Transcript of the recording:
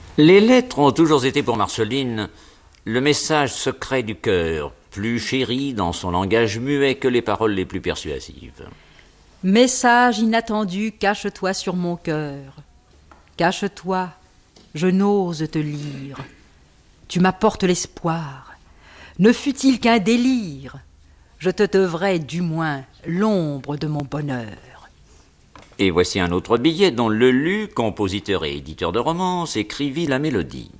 Les lettres ont toujours été pour Marceline le message secret du cœur, plus chéri dans son langage muet que les paroles les plus persuasives. Message inattendu, cache-toi sur mon cœur. Cache-toi, je n'ose te lire. Tu m'apportes l'espoir. Ne fût-il qu'un délire, je te devrais du moins l'ombre de mon bonheur. Et voici un autre billet dont Lelu, compositeur et éditeur de romances, écrivit la mélodie.